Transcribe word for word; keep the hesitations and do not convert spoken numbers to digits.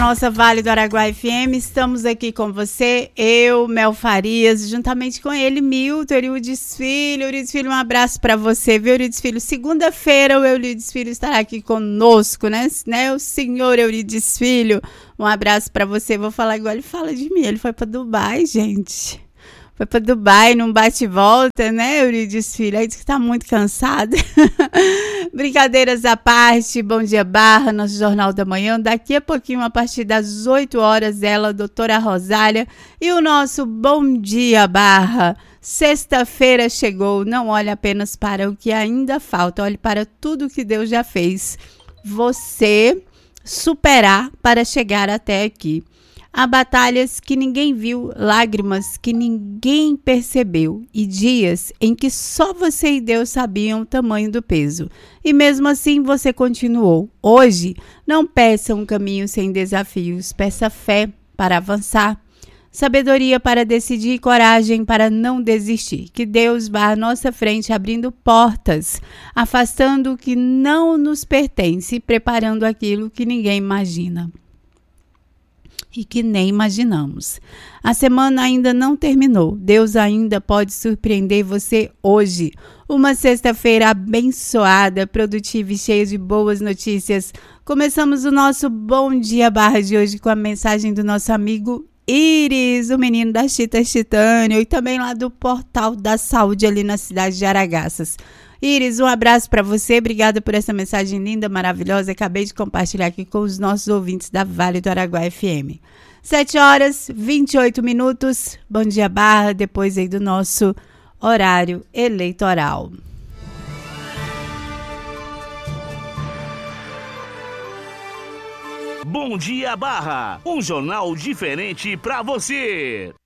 Nossa Vale do Araguaia F M, estamos aqui com você, eu, Mel Farias, juntamente com ele, Milton Eurides Filho. Eurides Filho, um abraço para você, viu, Eurides Filho? Segunda-feira o Eurides Filho estará aqui conosco, né? né? O senhor Eurides Filho, um abraço para você. Vou falar igual ele fala de mim, ele foi para Dubai, gente. Foi para Dubai num bate-volta, né, Eurides Filho? Aí diz que tá muito cansado. Brincadeiras à parte, Bom Dia Barra, nosso Jornal da Manhã. Daqui a pouquinho, a partir das oito horas, ela, a doutora Rosália. E o nosso Bom Dia Barra. Sexta-feira chegou, não olhe apenas para o que ainda falta, olhe para tudo que Deus já fez. Você superar para chegar até aqui. Há batalhas que ninguém viu, lágrimas que ninguém percebeu e dias em que só você e Deus sabiam o tamanho do peso. E mesmo assim você continuou. Hoje, não peça um caminho sem desafios, peça fé para avançar, sabedoria para decidir e coragem para não desistir. Que Deus vá à nossa frente abrindo portas, afastando o que não nos pertence e preparando aquilo que ninguém imagina. E que nem imaginamos. A semana ainda não terminou. Deus ainda pode surpreender você hoje. Uma sexta-feira abençoada, produtiva e cheia de boas notícias. Começamos o nosso Bom Dia Barra de hoje com a mensagem do nosso amigo Iris, o menino das Chitas Titânio, e também lá do Portal da Saúde ali na cidade de Aragaças. Iris, um abraço para você, obrigada por essa mensagem linda, maravilhosa, acabei de compartilhar aqui com os nossos ouvintes da Vale do Araguaia F M. sete horas e vinte e oito minutos, Bom Dia Barra, depois aí do nosso horário eleitoral. Bom Dia Barra, um jornal diferente para você.